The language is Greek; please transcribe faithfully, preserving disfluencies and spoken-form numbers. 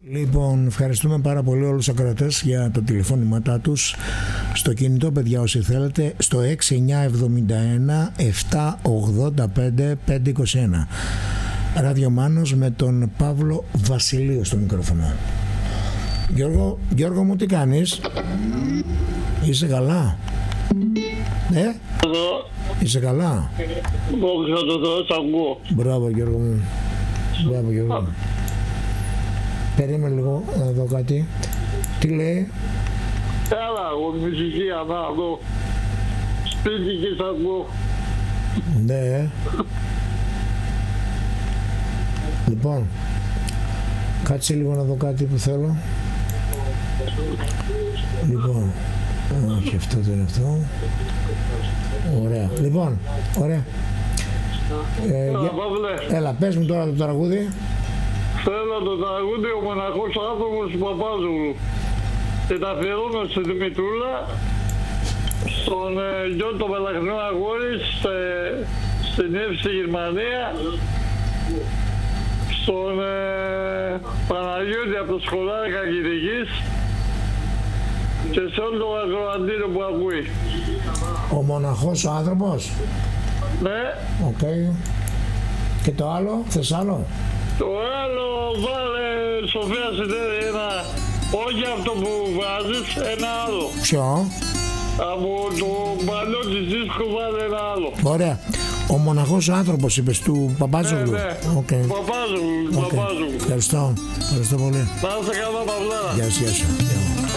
Λοιπόν, ευχαριστούμε πάρα πολύ όλους τους ακροατές για τα τηλεφώνηματά τους στο κινητό, παιδιά, όσοι θέλετε, στο έξι εννιά εβδομήντα ένα επτακόσια ογδόντα πέντε πεντακόσια είκοσι ένα. Ράδιο Μάνος με τον Παύλο Βασιλείο στο μικρόφωνο. Γιώργο, Γιώργο μου, τι κάνεις? Είσαι καλά? Ε? Εδώ. Είσαι καλά? Δόξα τω Θεώ, σ' ακούω. Μπράβο Γιώργο μου. Μπράβο Γιώργο μου. Περίμενε λίγο να δω κάτι. Τι λέει? Έλα, εγώ μουσική ανά εδώ. Σπίτι και σ' ακούω. Ναι. Λοιπόν, κάτσε λίγο να δω κάτι που θέλω. Λοιπόν, όχι, αυτό δεν είναι αυτό. Ωραία. Λοιπόν, ωραία. Ε, Έλα, για... Παύλε. Έλα, πες μου τώρα το τραγούδι. Θέλω το τραγούδι ο μοναχός άνθρωπος του Παπάζογλου. Και τα αφιερώνω στη Δημητρούλα, στον ε, γιο του Μελαχρινού αγόρι, στε, στην Εύση στη Γερμανία, στον ε, Παναγιώτη από το Σχολάρι Καγγιδικής και σε όλο το ακροατήριο που ακούει. Ο μοναχός ο άνθρωπος. Ναι. Οκ. Okay. Και το άλλο, θες άλλο? Το άλλο βάλε, Σοφία Συντέρη, ένα, όχι αυτό που βάζεις, ένα άλλο. Ποιο? Από το παλιό της δίσκου βάλε ένα άλλο. Ωραία. Ο μοναχός ο άνθρωπος είπες, του Παπάζογλου. Ναι, ναι. Okay. Παπάζογλου, Okay. Παπάζογλου. Ευχαριστώ. Ευχαριστώ πολύ. Να είστε καλά, Παυλάρα. Γεια σου, γεια σου.